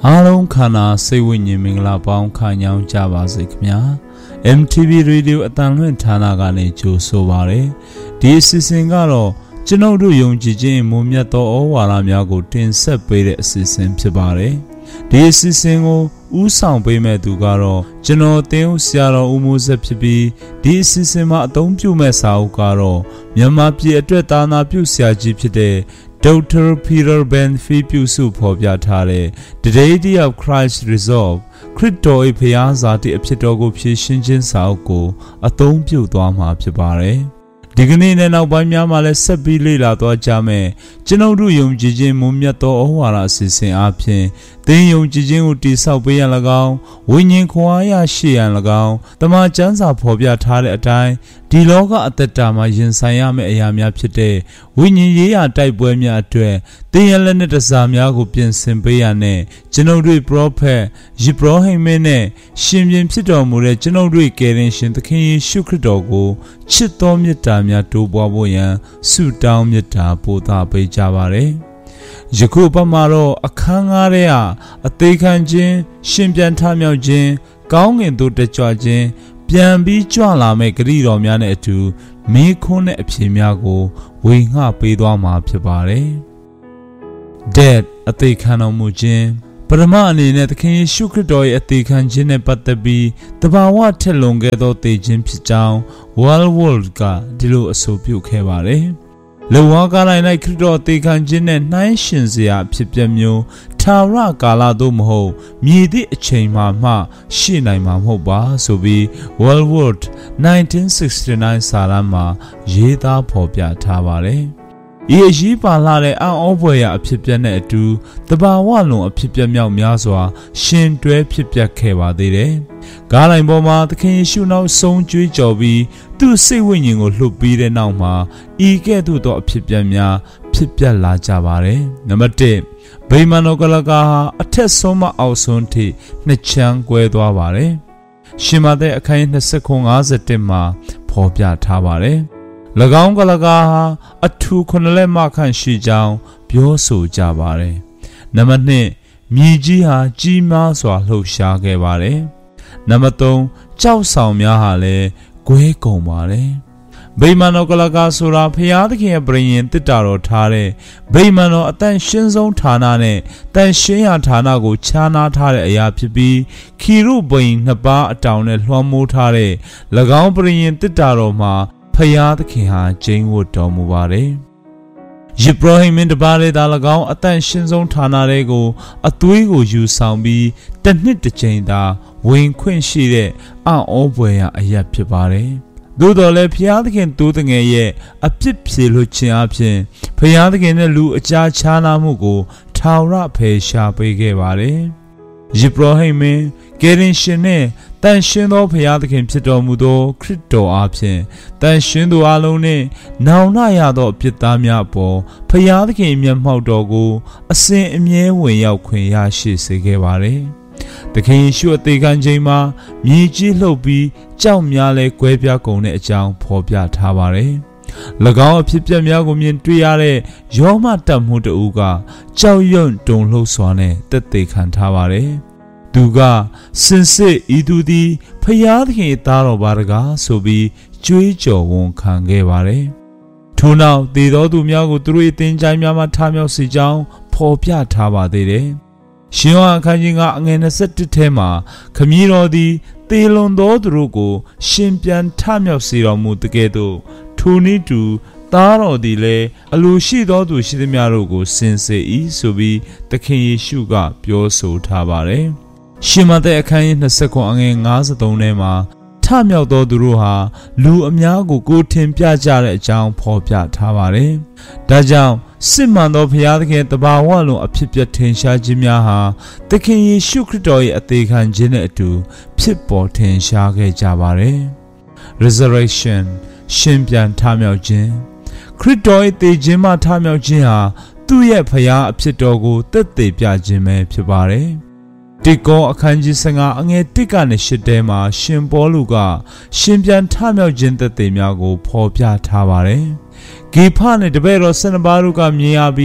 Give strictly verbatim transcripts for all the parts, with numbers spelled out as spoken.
အားလုံးခန္ဓာစိတ်ဝိညာဉ်မင်္ဂလာပေါင်းခံကြောင်းကြပါစေခင်ဗျာ M T V Radio အတန်လွင့်ဌာနကနေကြိုဆိုပါရယ်ဒီအစီအစဉ်ကတော့ကျွန်ုပ်တို့ယုံကြည်ခြင်းမွန်မြတ်သောဩဝါဒများကိုတင်ဆက်ပေးတဲ့အစီအစဉ်ဖြစ်ပါတယ်ဒီအစီအစဉ်ကိုဥဆောင်ပေးမဲ့သူကတော့ကျွန်တော်တင်းဦးဆရာတော်ဦးမိုးဆက်ဖြစ်ပြီးဒီအစီအစဉ်မှာအသုံးပြုမဲ့စာအုပ်ကတော့မြန်မာပြည်အတွက်သာနာပြုဆရာကြီးဖြစ်တဲ့Doctor Peter Benfi ပြုစုဖော်ပြထားတဲ့ The Deity of Christ Resolve ခရစ်တော်၏ဖျားဇာတိအဖြစ်တော်ကိုဖြည့်ရှင်းခြင်းစာအုပ်ကိုအသုံးပြုသွားမှာဖြစ်ပါတယ်ဒီကနေ့နဲ့နောက်ပိုင်းများမှာလည်းဆက်ပြီးလေ့လာသွားကြမယ်ကျွန်ုပ်တို့ယုံကြည်ခြင်းမွန်မြတ်သောဩဝါဒအစီအစဉ်အပြင်သင်ယုံကြည်ခြင်းကိုတည်ဆောက်ပေးရန်၎င်းဝိညာဉ်ခွန်အားရရှိရန်၎င်းတမန်ကျမ်းစာဖော်ပြထားတဲ့အတိုင်းဒီလောကအသက်တာမှာရင်ဆိုင်ရမယ့်အရာများဖြစ်တဲ့ဝိညာဉ်ရေးရာတိုက်ပွဲများအတွက်သင်ရလက်နဲ့တစားများကိုပြင်ဆင်ပေးရတဲ့ကျွန်ုပ်တို့ပရောဖက်ယေဘရဟိမင်းနဲ့ရှင်ပြန်ဖြစ်တော်မူတဲ့ကျွန်ုပ်တို့ကယ်တင်ရှင်သခင်ယေရှုခရစ်တော်ကိုချစ်တော်မြတ်တာများတိုးပွားဖို့ရန်ဆုတောင်းမြတ်တာပို့သပေးကြပါရယ်ယခုပတ်မှာတော့အခန်းငားထဲကအသေးခံခြင်းရှင်ပြန်ထမြောက်ခြင်းကောင်းကင်သို့တက်ကြွခြင်းပြန်ပြီးကြွလာမဲ့ဂရုတော်များနဲ့အတူမေးခွန်းနဲ့အဖြေများကိုဝေငှပေးသွားမှာဖြစ်ပါတယ်။ Dead အသေးခံတော်မူခြင်းပရမအနေနဲ့သခင်ယေရှုခရစ်တော်ရဲ့အသေးခံခြင်းနဲ့ပတ်သက်ပြီးတဘာဝထက်လွန်ခဲ့သောသေခြင်းဖြစ်ကြောင်း World World ကဒီလိုအဆိုပြုခဲ့ပါတယ်။လောကကာလ၌ခရစ်တော်သေခံခြင်းနဲ့နှိုင်းယှဉ်စရာဖြစ်ပျက်မျိုးထာဝရကာလသို့မဟုတ်မြည်သည့်အချိန်မှမှရှိနိုင်မှာမဟုတ်ပါဆိုပြီး World World nineteen sixty-nine စာတမ်းမှာရေးသားဖော်ပြထားပါတယ်။ဤအရေးပါလာတဲ့အံ့ဩဖွယ်ရာအဖြစ်ပြက်နဲ့အတူတဘာဝလွန်အဖြစ်ပြက်မြောက်များစွာရှင်တွဲဖြစ်ပျက်ခဲ့ပါသေးတယ်။ကားလိုင်ပေါ်မှာသခင်ယေရှုနောက်ဆုံးကြွေးကြော်ပြီးသူ့စိတ်ဝိညာဉ်ကိုလှုပ်ပြီးတဲ့နောက်မှာဤကဲ့သို့သောအဖြစ်ပြက်များဖြစ်ပျက်လာကြပါတယ်။နံပါတ်oneဗိမာန်တော်ကလကာဟာအထက်ဆုံးမှအောက်ဆုံးထိနှစ်ချမ်းကွဲသွားပါတယ်။ရှင်မသက်အခန်းtwenty-one fifty-oneမှာဖော်ပြထားပါတယ်။၎င်းကလကာဟာအထူခုနှစ်လက်မခန့်ရှိကြောင်းပြောဆိုကြပါတယ်။နံပါတ်twoမြေကြီးဟာကြီးမားစွာလှုပ်ရှားခဲ့ပါတယ်။နံပါတ်threeကြောက်ဆောင်များဟာလည်းကွဲကုန်ပါတယ်။ဗိမာန်တော်ကလကာဆိုတာဖျားသခင်ရဲ့ပရိယင်တစ်တာတော်ထားတဲ့ဗိမာန်တော်အတန်ရှင်းဆုံးဌာနနဲ့တန်ရှင်းရာဌာနကိုခြားနားထားတဲ့အရာဖြစ်ပြီးခီရုဘိန်နှစ်ပါးအတောင်နဲ့လွှမ်းမိုးထားတဲ့၎င်းပရိယင်တစ်တာတော်မှာဖျားသခင်ဟာကျင်းဝတ်တော်မူပါတယ်။ယေဘရဟိမင်းတပါးလေးသာ၎င်းအတန်ရှင်းဆုံးဌာနတွေကိုအသွေးကိုယူဆောင်ပြီးတစ်နှစ်တစ်ချိန်သာဝင်ခွင့်ရှိတဲ့အံ့ဩဖွယ်ရာအရာဖြစ်ပါတယ်။သို့တော်လည်းဖျားသခင်တိုးတငယ်ရဲ့အပြစ်ဖြေလွှတ်ခြင်းအပြင်ဖျားသခင်နဲ့လူအကြားခြားနာမှုကိုထာဝရဖယ်ရှားပေးခဲ့ပါတယ်။ယေဘရဟိမင်းကယ်တင်ရှင်နဲ့တန်ရှင်းသောဖျားသခင်ဖြစ်တော်မူသောခရစ်တော်အားဖြင့်တန်ရှင်းသူအလုံးနှင့်နောင်နာရသောအပြစ်သားများပေါ်ဖျားသခင်မျက်မှောက်တော်ကိုအစဉ်အမြဲဝင်ရောက်ခွင့်ရရှိစေခဲ့ပါတယ်။သခင်ယေရှုအသေးခံခြင်းမှာမြေကြီးလှုပ်ပြီးကြောက်များလဲကွဲပြားကုန်တဲ့အကြောင်းဖော်ပြထားပါတယ်။၎င်းအဖြစ်ပြက်များကိုမြင်တွေ့ရတဲ့ယောမတတ်မှုတူကကြောက်ရွံ့တုန်လှုပ်စွာနဲ့တက်သေးခံထားပါတယ်။သူကစင်စစ်ဤသူသည်ဖျားသခင်သားတော်ပါတကားဆိုပြီးကြွေးကြော်ဝန်ခံခဲ့ပါတယ်။ထို့နောက်သေသောသူများကိုသူတို့၏သင်္ချိုင်းများမှထမြောက်စေကြောင်းဖော်ပြထားပါသေးတယ်။ရှင်ယောဟန်အခန်းကြီးကအငယ်twenty-oneထဲမှာခမည်းတော်သည်သေလွန်သောသူတို့ကိုရှင်ပြန်ထမြောက်စေတော်မူတကယ်သို့ထိုနည်းတူသားတော်သည်လည်းအလိုရှိသောသူရှိသမျှတို့ကိုစင်စေ၏ဆိုပြီးသခင်ယေရှုကပြောဆိုထားပါတယ်။ရှင်မသက်အခန်းကြီးtwenty-oneအငယ်fifty-threeထဲမှာထမြောက်သောသူတို့ဟာလူအများကိုကိုထင်ပြကြတဲ့အကြောင်းဖော်ပြထားပါတယ်။ဒါကြောင့်စစ်မှန်သောဘုရားသခင်တဘာဝလုံးအဖြစ်ပြထင်ရှားခြင်းများဟာသခင်ယေရှုခရစ်တော်ရဲ့အသေးခံခြင်းနဲ့အတူဖြစ်ပေါ်ထင်ရှားခဲ့ကြပါတယ်။ Resurrection ရှင်ပြန်ထမြောက်ခြင်းခရစ်တော်ရဲ့သေခြင်းမှထမြောက်ခြင်းဟာသူ့ရဲ့ဘုရားအဖြစ်တော်ကိုသက်သေပြခြင်းပဲဖြစ်ပါတယ်။တိကောအခန်းကြီးfifteenအငယ်oneကနေeightထဲမှာရှင်ပေါလုကရှင်ပြန်ထမြောက်ခြင်းသက်သေများကိုဖော်ပြထားပါတယ်။ဂေဖနဲ့တပည့်တော်twelveပါးတို့ကမြင်ရပြီး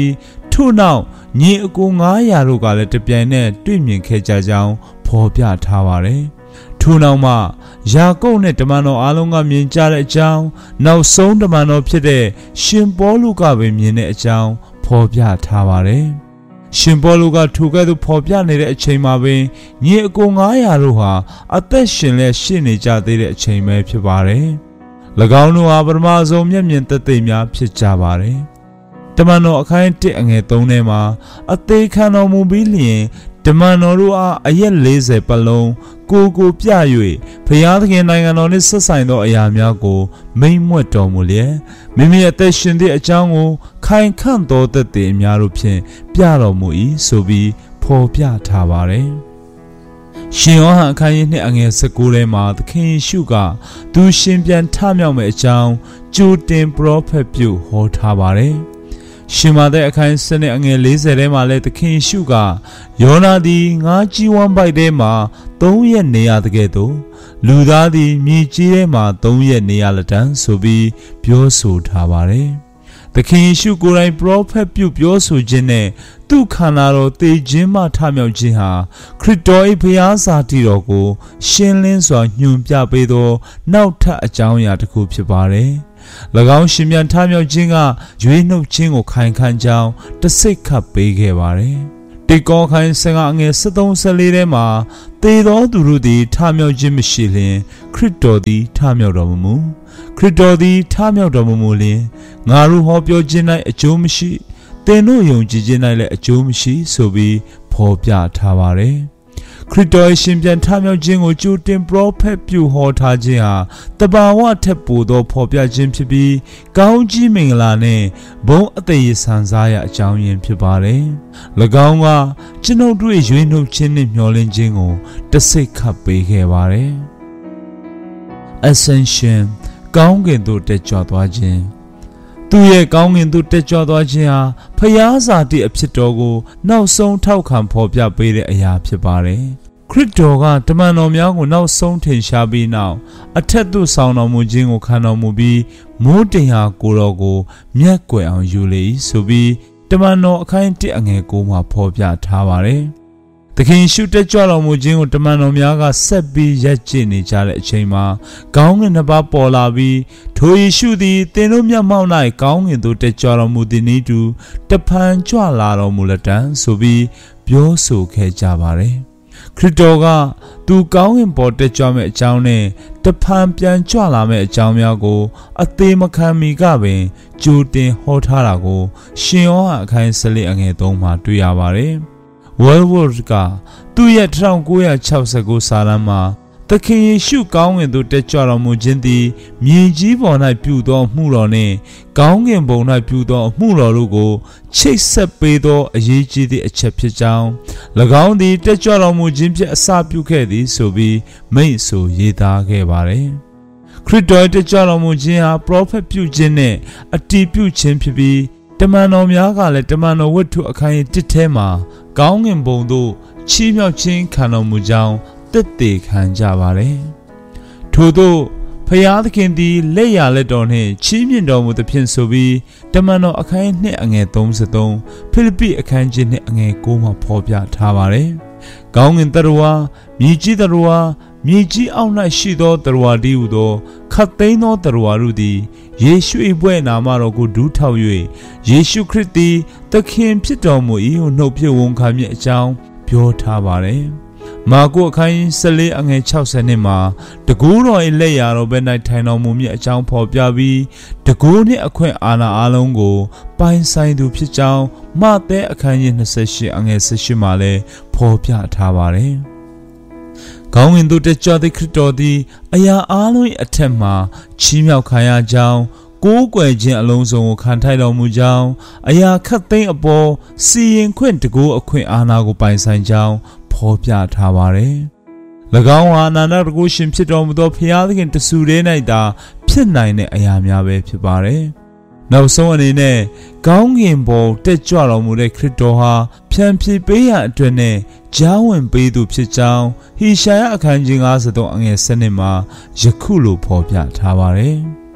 ထို့နောက်ညီအကိုငါးရာတို့ကလည်းတပြိုင်နက်တွေ့မြင်ခဲ့ကြကြောင်းဖော်ပြထားပါတယ်။ထို့နောက်မှယာကုပ်နဲ့တမန်တော်အားလုံးကမြင်ကြတဲ့အကြောင်းနောက်ဆုံးတမန်တော်ဖြစ်တဲ့ရှင်ပေါလုကပဲမြင်တဲ့အကြောင်းဖော်ပြထားပါတယ်။ရှင်ပေါလုကထိုကဲ့သို့ဖော်ပြနေတဲ့အချိန်မှာပင်ညီအကိုငါးရာတို့ဟာအသက်ရှင်လျက်ရှိနေကြသေးတဲ့အချိန်ပဲဖြစ်ပါတယ်။၎င်းတို့ဟာပထမဆုံးမျက်မြင်သက်သေများဖြစ်ကြပါတယ်။တမန်တော်အခန်းတစ်အငယ်သုံးထဲမှာအသေးခံတော်မူပြီးလျင်တမန်တော်တို့အားအရက်လေးဆယ်ပတ်လုံးကိုကိုပြ၍ဘုရားသခင်နိုင်ငံတော်နှင့်ဆက်ဆိုင်သောအရာများကိုမိန့်မြွက်တော်မူလျက်မိမိအသက်ရှင်သည့်အကြောင်းကိုခိုင်ခန့်သောသက်သေအများတို့ဖြင့်ပြတော်မူ၏ဆိုပြီးဖော်ပြထားပါတယ်။ရှင်ယောဟန်အခန်းကြီးနှစ်အငယ်၁၉ထဲမှာသခင်ယေရှုကသူရှင်ပြန်ထမြောက်မယ့်အကြောင်းကြိုတင်ပရောဖက်ပြုဟောထားပါတယ်။ရှင်မာသက်အခန်းစနစ်အငယ်၄၀ထဲမှာလည်းသခင်ယေရှုကယောနာသည်ငါးကြီးဝမ်းပိုက်ထဲမှာသုံးရက်နေရတဲ့ကဲ့သို့လူသားသည်မြေကြီးထဲမှာသုံးရက်နေရလက်တန်းဆိုပြီးပြောဆိုထားပါတယ်။သခင်ယေရှုကိုယ်တိုင်ပရောဖက်ပြုပြောဆိုခြင်းနဲ့သူ့ခန္ဓာတော်သေခြင်းမှထမြောက်ခြင်းဟာခရစ်တော်၏ဘုရားစာတည်တော်ကိုရှင်းလင်းစွာညွှန်ပြပေးသောနောက်ထပ်အကြောင်းအရာတစ်ခုဖြစ်ပါတယ်။၎င်းရှင်ပြန်ထမြောက်ခြင်းကရွေးနှုတ်ခြင်းကိုခိုင်ခံကြောင်းတစိတ်ခတ်ပေးခဲ့ပါတယ်။တေကောခိုင်ဆင်ကအငယ်၁၃ ၁၄ထဲမှာသေသောသူတို့သည်ထမြောက်ခြင်းမရှိလျင်ခရစ်တော်သည်ထမြောက်တော်မမူခရစ်တော်သည်ထမြောက်တော်မမူလျင်ငါတို့ဟောပြောခြင်း၌အကျိုးမရှိသင်တို့ယုံကြည်ခြင်း၌လည်းအကျိုးမရှိဆိုပြီးဖော်ပြထားပါတယ်။ခရစ်တော်ရှင်ပြန်ထမြောက်ခြင်းကိုကြိုတင်ပရောဖက်ပြုဟောထားခြင်းဟာတဘာဝထက်ပိုသောဖော်ပြခြင်းဖြစ်ပြီးကောင်းကြီးမင်္ဂလာနဲ့ဘုန်းအသက်ရည်ဆန်စားရအကြောင်းရင်းဖြစ်ပါတယ်။၎င်းကကျွန်ုပ်တို့ရွေးနှုတ်ခြင်းနဲ့မျှော်လင့်ခြင်းကိုတစိတ်ခတ်ပေးခဲ့ပါတယ်။ Ascension ကောင်းကင်သို့တက်ကြွသွားခြင်းသူရဲ့ကောင်းကင်သို့တက်ကြွသွားခြင်းဟာဖျားစာတိအဖြစ်တော်ကိုနောက်ဆုံးထောက်ခံဖော်ပြပေးတဲ့အရာဖြစ်ပါတယ်။ခရစ်တော်ကတမန်တော်များကိုနောက်ဆုံးထင်ရှားပြီးနောက်အထက်သို့ဆောင်တော်မူခြင်းကိုခံတော်မူပြီးမိုးတင်ဟာကိုတော်ကိုမျက်ကွယ်အောင်ယူလေဆိုပြီးတမန်တော်အခန်းတစ်အငယ်ကိုမှာဖော်ပြထားပါတယ်။သခင်ရှုတက်ကြွတော်မူခြင်းကိုတမန်တော်များကဆက်ပြီးရပ်ကျင့်နေကြတဲ့အချိန်မှာကောင်းကင်နှစ်ပါးပေါ်လာပြီးထိုယေရှုသည်သင်တို့မျက်မှောက်၌ကောင်းကင်သို့တက်ကြွတော်မူသည်နည်းတူတဖန်ကြွလာတော်မူလက်တံဆိုပြီးပြောဆိုခဲ့ကြပါတယ်။ခရစ်တော်ကသူကောင်းကင်ပေါ်တက်ကြွမဲ့အကြောင်းနဲ့တဖန်ပြန်ကြွလာမဲ့အကြောင်းများကိုအသေးမခံမီကပင်ကြိုတင်ဟောထားတာကိုရှင်ယောဟန်အခန်း၁၄အငယ်၃မှာတွေ့ရပါတယ်။ World ကသူ့ရဲ့၁၉၆၉စာလမ်းမှာသခင်ယေရှုကောင်းကင်သို့တက်ကြွတော်မူခြင်းသည်မြေကြီးပေါ်၌ပြုသောမှုတော်နှင့်ကောင်းကင်ဘုံ၌ပြုသောမှုတော်တို့ကိုချိတ်ဆက်ပေးသောအရေးကြီးသည့်အချက်ဖြစ်ကြောင်း၎င်းသည်တက်ကြွတော်မူခြင်းဖြင့်အစပြုခဲ့သည်ဆိုပြီးမိန့်ဆိုရေးသားခဲ့ပါတယ်။ခရစ်တော်တက်ကြွတော်မူခြင်းဟာပရောဖက်ပြုခြင်းနှင့်အတည်ပြုခြင်းဖြစ်ပြီးတမန်တော်များကလည်းတမန်တော်ဝတ္ထုအခန်းတစ်ထဲမှာကောင်းကင်ဘုံသို့ချီးမြှောက်ခြင်းခံတော်မူကြောင်းသက်သေခံကြပါတယ်။ထို့သောဖျားသခင်သည်လက်ရလက်တော်နှင့်ချီးမြှင့်တော်မူသဖြင့်ဆိုပြီးတမန်တော်အခန်းနှစ်အငယ်၃၃ဖိလိပ္ပိအခန်းကြီးနှစ်အငယ်၉မှာဖော်ပြထားပါတယ်။ကောင်းကင်တရဝါမြေကြီးတရဝါမြေကြီးအောက်၌ရှိသောတရဝါတည်းဟူသောခတ်သိမ်းသောတရဝါတို့သည်ယေရှု၏ဘွဲ့နာမတော်ကိုဒူးထောက်၍ယေရှုခရစ်သည်သခင်ဖြစ်တော်မူ၏ဟုနှုတ်ဖြစ်ဝန်ခံမည်အကြောင်းပြောထားပါတယ်။မာကုအခန်း၁၄အငယ်၆၀နှစ်မှာတကူတော်၏လက်ရာတော်ဘက်၌ထိုင်တော်မူမည်အကြောင်းဖော်ပြပြီးတကူနှင့်အခွင့်အာဏာအလုံးကိုပိုင်ဆိုင်သူဖြစ်ကြောင်းမဿဲအခန်းကြီး၂၈အငယ်၁၈မှာလည်းဖော်ပြထားပါတယ်။ကောင်းကင်သို့တက်ကြွသည့်ခရစ်တော်သည်အရာအားလုံး၏အထက်မှချီးမြှောက်ခံရကြောင်းကိုးကွယ်ခြင်းအလုံးစုံကိုခံထိုက်တော်မူကြောင်းအရာခတ်သိမ်းအပေါ်စီရင်ခွင့်တကူအခွင့်အာဏာကိုပိုင်ဆိုင်ကြောင်းဖော်ပြထားပါတယ်။၎င်းဟာအနန္တတကုရှင်ဖြစ်တော်မူသောဖျားသခင်တဆူတည်း၌သာဖြစ်နိုင်တဲ့အရာများပဲဖြစ်ပါတယ်။နောက်ဆုံးအနေနဲ့ကောင်းကင်ပေါ်တက်ကြွတော်မူတဲ့ခရစ်တော်ဟာဖြန်ဖြေပေးရအတွက်နဲ့ကြားဝင်ပေးသူဖြစ်ကြောင်းဟေရှာယအခန်းကြီး၅၃အငယ်၁၂မှာယခုလိုဖော်ပြထားပါတယ်။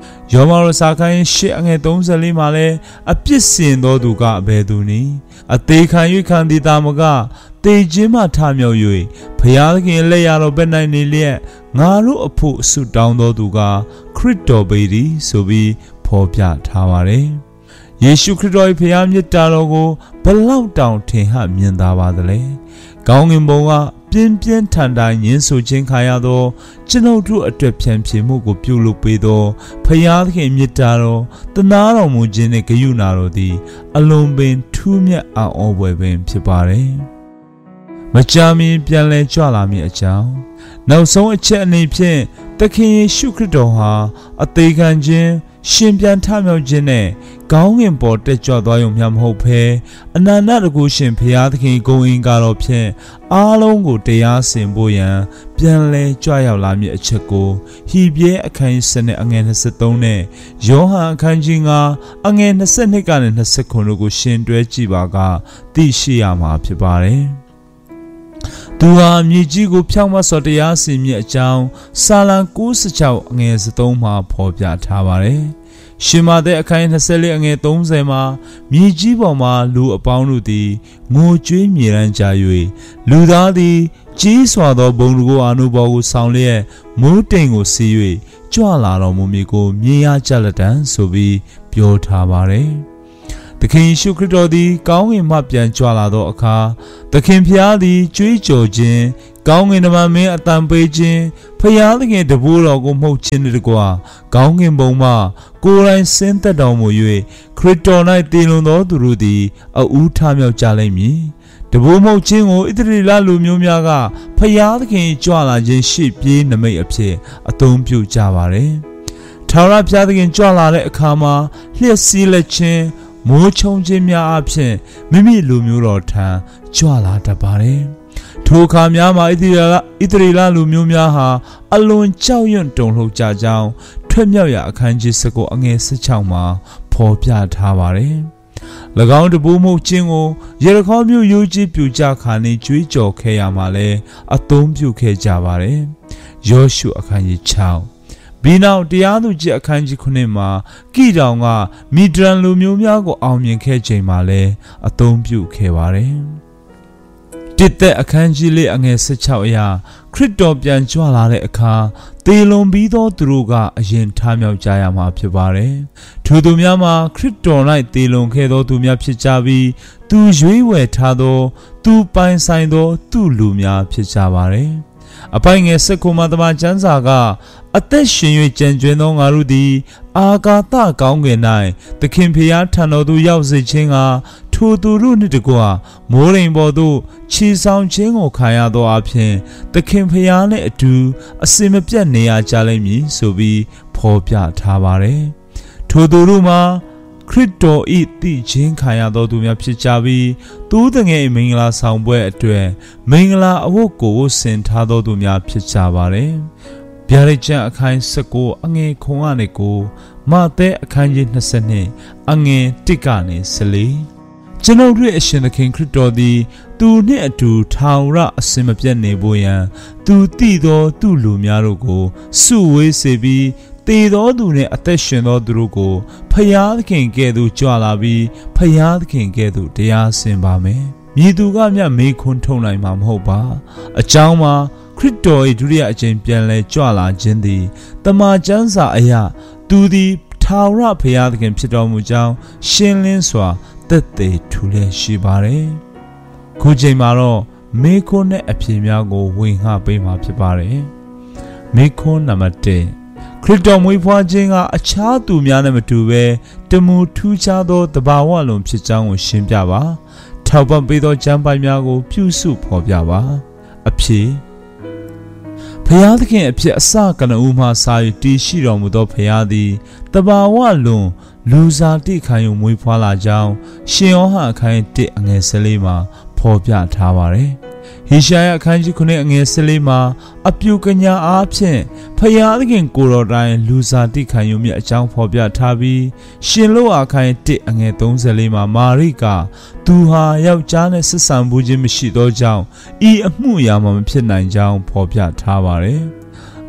ယောမရစာခိုင်းရှစ်အငယ်သုံးဆယ်လေးမှာလည်းအပြစ်စင်သောသူကအဘယ်သူနည်းအသေးခံ၍ခံသည်တာမကတေခြင်းမှထမြောက်၍ဘုရားသခင်လက်ရတော်ပဲ့နိုင်နေလျက်ငါတို့အဖို့ဆုတောင်းသောသူကခရစ်တော်ပေသည်ဆိုပြီးဖော်ပြထားပါတယ်ယေရှုခရစ်တော်၏ဘုရားမြတ်တာတော်ကိုဘလောက်တောင်ထင်ဟမြင်သာပါသလဲကောင်းကင်ဘုံကပြင်းပြင်းထန်ထန်ညှင်းဆိုခြင်းခံရသောကျွန်ုပ်တို့အတွက်ဖြန့်ဖြေမှုကိုပြုလုပ်ပေးသောဘုရားသခင်မြတ်တာတော်တနာတော်မူခြင်းနှင့်ဂရုဏာတော်သည်အလွန်ပင်ထူးမြတ်အံ့ဩဖွယ်ပင်ဖြစ်ပါတယ်မကြာမီပြန်လည်ကြွလာမည်အကြောင်းနောက်ဆုံးအချက်အနေဖြင့်သခင်ယေရှုခရစ်တော်ဟာအသေးခံခြင်းရှင်ပြန်ထမြောက်ခြင်းနဲ့ကောင်းကင်ပေါ်တက်ကြွသွားရုံမျှမဟုတ်ဘဲအနန္တတကုရှင်ဘုရားသခင်ဂုဏ်အင်္ဂါတော်ဖြင့်အားလုံးကိုတရားစင်ဖို့ရန်ပြန်လည်ကြွရောက်လာမည်အချက်ကိုဟိပြဲအခန်းကြီး7အငယ်23နဲ့ယောဟန်အခန်းကြီး9အငယ်22ကနေ29တို့ကိုရှင်တွဲကြည့်ပါကသိရှိရမှာဖြစ်ပါတယ်သူဟာမြေကြီးကိုဖြောင့်မတ်စွာတရားစီရင်အကြောင်းစာလံ96အငယ်73မှာဖော်ပြထားပါတယ်။ရှင်မာသက်အခန်း24အငယ်30မှာမြေကြီးပေါ်မှာလူအပေါင်းတို့သည်ငိုကြွေးမြေရန်ကြ၍လူသားသည်ကြီးစွာသောဘုံကိုအာနုဘော်ကိုဆောင်လျက်မိုးတိမ်ကိုစီး၍ကြွလာတော်မူမည်ကိုမြင်ရကြလက်တံဆိုပြီးပြောထားပါတယ်။သခင်ယေရှုခရစ်တော်သည်ကောင်းကင်မှပြန်ကြွလာသောအခါသခင်ဖျားသည်ကြွေးကြော်ခြင်းကောင်းကင်တမန်မင်းအတန်ပေးခြင်းဖျားသခင်တပည့်တော်ကိုမှုတ်ခြင်းတကွာကောင်းကင်ဘုံမှကိုယ်တိုင်ဆင်းသက်တော်မူ၍ခရစ်တော်၌တည်လွန်သောသူတို့သည်အဦးထမြောက်ကြလိမ့်မည်တပည့်မှုတ်ခြင်းကိုဣသရေလလူမျိုးများကဖျားသခင်ကြွလာခြင်းရှေ့ပြေးနမိတ်အဖြစ်အသုံးပြုကြပါတယ်ထာဝရဘုရားသခင်ကြွလာတဲ့အခါမှာလျှက်စီးလက်ခြင်းမိုးချုံခြင်းများအဖြစ်မိမိလူမျိုးတော်ထံကြွလာတတ်ပါတယ်။ထိုအခါများမှာဣသရေလဣသရေလလူမျိုးများဟာအလွန်ကြောက်ရွံ့တုန်လှုပ်ကြကြောင်းထွက်မြောက်ရာအခန်းကြီး19အငယ်16မှာဖော်ပြထားပါတယ်။၎င်းတပူးမှုခြင်းကိုယေရခေါမြို့ရိုးကြီးပြူကြခါနေကြွေးကြော်ခဲ့ရမှာလဲအသုံးပြုခဲ့ကြပါတယ်။ယောရှုအခန်းကြီး6ဘီနောက်တရားသူကြီးအခန်းကြီး9မှာကိတောင်ကမီဒရန်လူမျိုးများကိုအောင်မြင်ခဲ့ချိန်မှာလည်းအသုံးပြုခဲ့ပါတယ်။တစ်သက်အခန်းကြီးလေးအငယ်16အရာခရစ်တော်ပြန်ကြွလာတဲ့အခါသေလွန်ပြီးသောသူတို့ကအရင်ထမြောက်ကြရမှာဖြစ်ပါတယ်။ထိုသူများမှာခရစ်တော်၌သေလွန်ခဲ့သောသူများဖြစ်ကြပြီးသူရွေးဝယ်ထားသောသူပိုင်ဆိုင်သောသူလူများဖြစ်ကြပါတယ်။အပိုင်ငယ်စက္ကုမသမကျမ်းစာကအသက်ရှင်၍ကြံကျွင်းသောငါတို့သည်အာကာသကောင်းကင်၌သခင်ဖျားထံတော်သို့ရောက်စေခြင်းကထိုသူတို့နှင့်တကွမိုးရိမ်ပေါ်သို့ခြေဆောင်ခြင်းကိုခံရသောအဖြစ်သခင်ဖျားနှင့်အတူအစင်မပြတ်နေရကြလိမ့်မည်ဆိုပြီးဖော်ပြထားပါတယ်။ထိုသူတို့မှာခရစ်တော်၏တည်ခြင်းခံရသောသူများဖြစ်ကြပြီးသူတငယ်မင်္ဂလာဆောင်ပွဲအတွက်မင်္ဂလာအဝတ်ကိုဆင်ထားသောသူများဖြစ်ကြပါတယ်။ဗျာဒိတ်ကျမ်းအခန်း19အငယ်ခုံကနေကိုမဿဲအခန်းကြီး22အငယ်1ကနေ14ကျွန်ုပ်တို့အရှင်သခင်ခရစ်တော်သည်သူနှင့်အတူထာဝရအစင်မပြတ်နေဖို့ရန်သူတည်သောသူလူများတို့ကိုစုဝေးစေပြီးတည်သောသူနှင့်အသက်ရှင်သောသူတို့ကိုဖျားသခင်ကဲ့သို့ကြွလာပြီးဖျားသခင်ကဲ့သို့တရားစင်ပါမယ်။မြည်သူကမြတ်မေးခွန်းထုတ်နိုင်မှာမဟုတ်ပါ။အကြောင်းမှာခရစ်တော်၏ဒုတိယအကြိမ်ပြန်လည်ကြွလာခြင်းသည်တမန်ကျမ်းစာအရသူသည်ထာဝရဘုရားသခင်ဖြစ်တော်မူကြောင်းရှင်းလင်းစွာသက်သေထူလျက်ရှိပါတယ်။ခုချိန်မှာတော့မေးခွန်းနဲ့အဖြေများကိုဝင်ဟပေးမှာဖြစ်ပါတယ်။မေးခွန်းနံပါတ်1ခရစ်တော်မွေးဖွားခြင်းကအခြားသူများနဲ့မတူဘဲတမူထူးခြားသောတဘာဝလုံးဖြစ်ကြောင်းကိုရှင်းပြပါထောက်ပံ့ပေးသောကျမ်းပိုင်များကိုပြုစုဖော်ပြပါအဖြေဖျားသခင်အဖြစ်အစကနဦးမှစာ၍တည်ရှိတော်မူသောဖျားသည်တဘာဝလုံးလူစားတိခံယူမွေးဖွားလာကြောင်းရှင်ယောဟန်အခန်း1အငယ်14မှာဖော်ပြထားပါတယ်ဟေရှာယအခန်းကြီး9အငယ်14မှာအပြုကညာအားဖြင့်ဖျားသခင်ကိုယ်တော်တိုင်လူစားတိခံယူမြတ်အကြောင်းဖော်ပြထားပြီးရှင်လောအခန်း1အငယ်34မှာမာရိကသူဟာယောက်ျားနဲ့ဆက်ဆံမှုခြင်းမရှိသောကြောင့်ဤအမှုအရာမှမဖြစ်နိုင်ကြောင်းဖော်ပြထားပါတယ်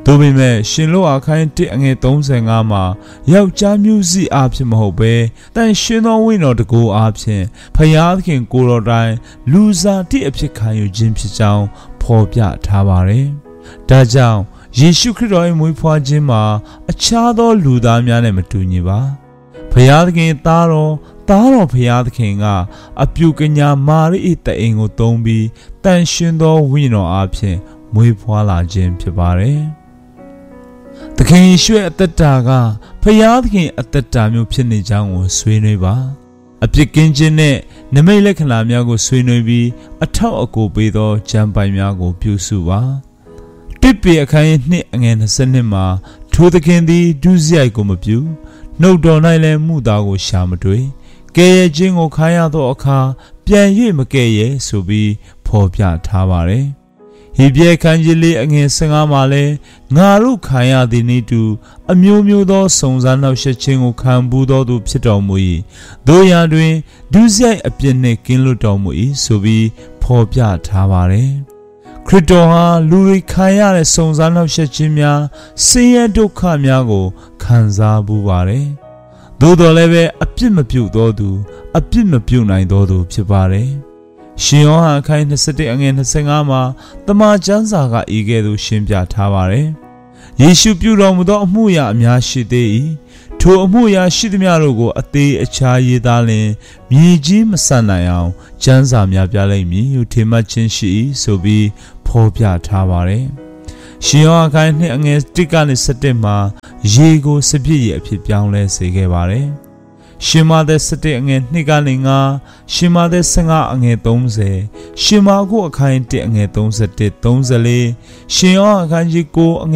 ဒို့ပေမဲ့ရှင်လို့အခန်းတစ်အငယ်သုံးဆယ်ငါမှာယောက်ျားမျိုးစိအားဖြင့်မဟုတ်ဘဲတန်ရှင်သောဝိညာဉ်တော်တကူအားဖြင့်ဖျားသခင်ကိုယ်တော်တိုင်လူစားတိအဖြစ်ခံယူခြင်းဖြစ်ကြောင်းဖော်ပြထားပါတယ်။ဒါကြောင့်ယေရှုခရစ်တော်ရဲ့မွေးဖွားခြင်းမှာအခြားသောလူသားများနဲ့မတူညီပါ။ဖျားသခင်သားတော်သားတော်ဖျားသခင်ကအပြုကညာမာရိ၏တအိမ်ကိုသုံးပြီးတန်ရှင်သောဝိညာဉ်တော်အားဖြင့်မွေးဖွားလာခြင်းဖြစ်ပါတယ်။သခင်ယေရှုရဲ့အသက်တာကဖျားသခင်အသက်တာမျိုးဖြစ်နေကြောင်းကိုဆွေးနွေးပါအပြစ်ကင်းခြင်းနဲ့နမိတ်လက္ခဏာများကိုဆွေးနွေးပြီးအထောက်အကူပေးသောကျမ်းပိုင်များကိုပြုစုပါတစ်ပေအခန်းနှစ်အငယ်၂၂မှာထိုသခင်သည်ဒုစရိုက်ကိုမပြုနှုတ်တော်၌လည်းမှုသားကိုရှာမတွေ့ကဲရဲ့ခြင်းကိုခံရသောအခါပြန်၍မကဲရဲ့ဆိုပြီးဖော်ပြထားပါတယ်ဟေဘရဲခန်းကြီးလေးအငယ်၁၅မှာလဲငါတို့ခံရသည်နည်းတူအမျိုးမျိုးသောစုံစမ်းနှောက်ယှက်ခြင်းကိုခံပူးသောသူဖြစ်တော်မူ၏တို့ရာတွင်ဒုစရိုက်အပြစ်နှင့်ကင်းလွတ်တော်မူ၏ဆိုပြီးဖော်ပြထားပါတယ်ခရစ်တော်ဟာလူတွေခံရတဲ့စုံစမ်းနှောက်ယှက်ခြင်းများဆင်းရဲဒုက္ခများကိုခံစားပူးပါတယ်သို့တော်လည်းပဲအပြစ်မပြုသောသူအပြစ်မပြုနိုင်သောသူဖြစ်ပါတယ်ရှင်ယောဟန်အခန်း၂၁အငယ်၂၅မှာတမန်ကျမ်းစာကဤကဲ့သို့ရှင်းပြထားပါတယ်။ယေရှုပြုတော်မူသောအမှုရာအများရှိသေး၏။ထိုအမှုရာရှိသမျှတို့ကိုအသေးအခြားရေးသားလျင်မြေကြီးမဆန်နိုင်အောင်ကျမ်းစာများပြလိမ့်မည်ဟုထင်မှတ်ခြင်းရှိ၏ဆိုပြီးဖော်ပြထားပါတယ်။ရှင်ယောဟန်အခန်း၂အငယ်၁ကနေ၁၁မှာရေကိုစပြည့်ရအဖြစ်ပြောင်းလဲစေခဲ့ပါတယ်။ရှင်မာသက်၁၁အငယ်၂ကနေ၅ရှင်မာသက်၁၅အငယ်၃၀ရှင်မာကုအခန်း၁အငယ်၃၁ ၃၄ရှင်ယောဟန်အခန်းကြီး၉အင